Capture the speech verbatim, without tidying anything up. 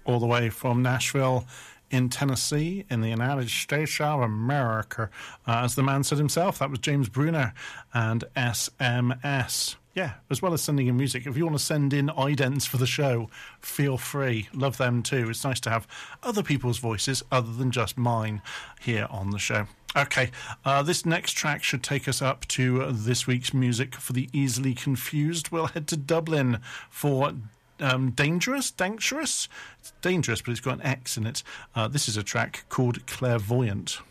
all the way from Nashville in Tennessee, in the United States of America. Uh, as the man said himself, that was James Bruner and S M S. Yeah, as well as sending in music. If you want to send in idents for the show, feel free. Love them too. It's nice to have other people's voices other than just mine here on the show. Okay, uh, this next track should take us up to uh, this week's music for the easily confused. We'll head to Dublin for um, Dangerous? Dangerous? It's dangerous, but it's got an X in it. Uh, this is a track called Clairvoyant.